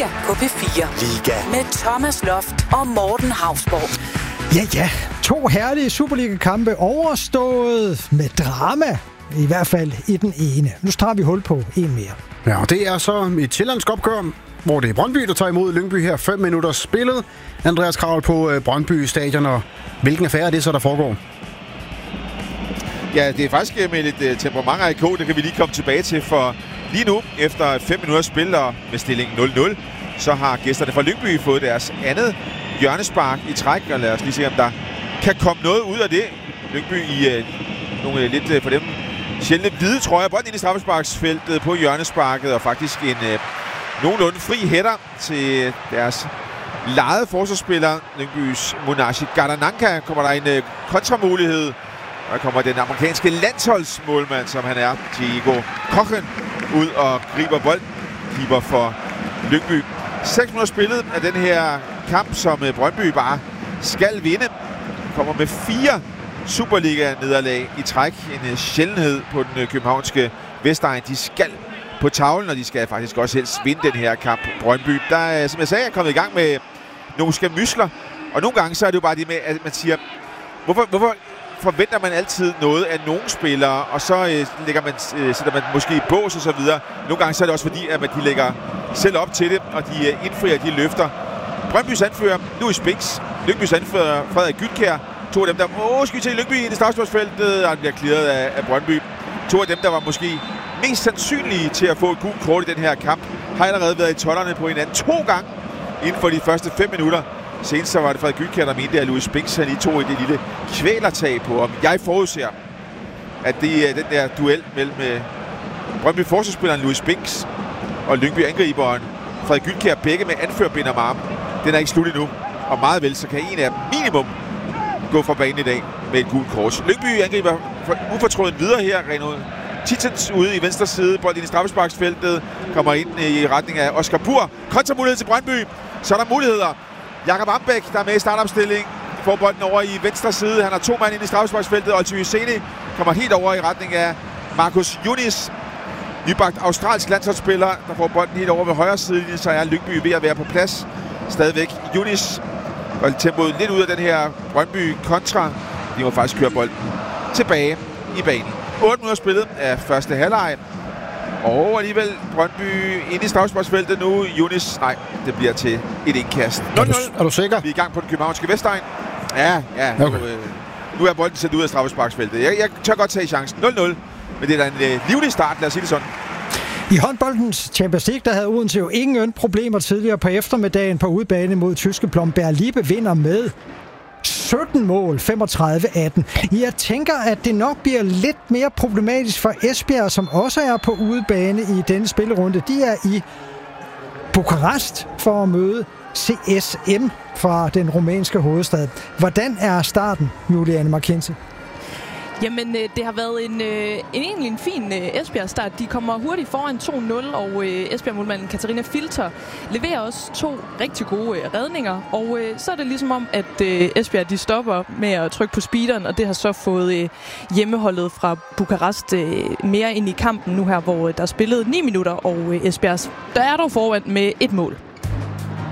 Liga på P4. Liga. Med Thomas Loft og Morten Hausborg. Ja. 2 herlige Superliga-kampe overstået med drama. I hvert fald i den ene. Nu tager vi hul på en mere. Ja, og det er så et sjællandsk opgør, hvor det er Brøndby, der tager imod Lyngby her. 5 minutter spillet. Andreas Kravl på Brøndby Stadion, og hvilken affære er det så, der foregår? Ja, det er faktisk med lidt temperament af IK, det kan vi lige komme tilbage til, for lige nu, efter 5 minutter spil og med stillingen 0-0, så har gæsterne fra Lyngby fået deres andet hjørnespark i træk, og lad os lige se, om der kan komme noget ud af det. Lyngby i nogle lidt for dem sjældne hvide trøjer, bolden ind i straffesparksfeltet på hjørnesparket, og faktisk en nogenlunde fri hætter til deres lejede forsvarsspiller, Lyngbys Munashi Gardananka. Kommer der en kontramulighed, og kommer den amerikanske landsholdsmålmand, som han er, Diego Cochen, ud og griber bolden. Keeper for Lyngby. 6 minutter spillet af den her kamp, som Brøndby bare skal vinde. Kommer med 4 Superliga-nederlag i træk. En sjældenhed på den københavnske Vestegn. De skal på tavlen, og de skal faktisk også helst vinde den her kamp. Brøndby, der som jeg sagde, er kommet i gang med nogle skærmysler. Og nogle gange så er det jo bare det med, at man siger, hvorfor forventer man altid noget af nogle spillere, og så sætter man måske i bås og så videre. Nogle gange så er det også fordi, at de lægger selv op til det, og de indfrier de løfter. Brøndbys anfører Louis Spinks, Lyngbys anfører Frederik Gytkjær, 2 af dem, der skal vi til Lyngby i det straffesparksfeltet, og han bliver clearet af Brøndby. 2 af dem, der var måske mest sandsynlige til at få et gult kort i den her kamp, har allerede været i totterne på hinanden 2 gange inden for de første 5 minutter. Senest så var det Frederik Gytkjær, der mente, at Louis Spinks han lige tog et lille kvælertag på. Og jeg forudser, at det er den der duel mellem Brøndby forsvarsspilleren Louis Spinks og Lyngby angriberen Frederik Gytkjær, begge med anførbind om armen. Den er ikke slut endnu, og meget vel, så kan en af dem minimum gå fra banen i dag med et gult kort. Lyngby angriber ufortrøden videre her. Reno Titans ude i venstre side, bold ind i straffesparksfeltet, kommer ind i retning af Oscar Pur. Kontramulighed til Brøndby, så er der muligheder. Jakob Ambæk, der er med i startopstilling, får bolden over i venstre side. Han har 2 mand ind i straffesparksfeltet, og Oltymyr kommer helt over i retning af Marcus Yunis. Nybagt australsk landsholdsspiller, der får bolden helt over ved højre side, så er Lyngby ved at være på plads. Stadigvæk Yunis og tempoet lidt ud af den her Brøndby kontra. De må faktisk køre bolden tilbage i banen. 8 minutter spillet af første halvleg. Og alligevel Brøndby inde i straffesparksfeltet nu. Yunis, nej, det bliver til et indkast. 0-0. Er du sikker? Vi er i gang på den københavnske Vestegn. Ja. Okay. Nu er bolden sendt ud af straffesparksfeltet. Jeg tør godt tage chancen. 0-0. Men det er da en livlig start, lad os sige det sådan. I håndboldens Champions League, der havde Odense jo ingen problemer tidligere på eftermiddagen på udebane mod tyske Blomberg. Liebe vinder med 17 mål, 35-18. Jeg tænker, at det nok bliver lidt mere problematisk for Esbjerg, som også er på udebane i denne spillerunde. De er i Bukarest for at møde CSM fra den rumænske hovedstad. Hvordan er starten, Juliane Markense? Jamen, det har været egentlig en fin Esbjerg-start. De kommer hurtigt foran 2-0, og Esbjerg-målmanden Katarina Filter leverer også 2 rigtig gode redninger. Og så er det ligesom om, at Esbjerg de stopper med at trykke på speederen, og det har så fået hjemmeholdet fra Bukarest mere ind i kampen nu her, hvor der er spillet 9 minutter, og Esbjerg der er dog foran med 1 mål.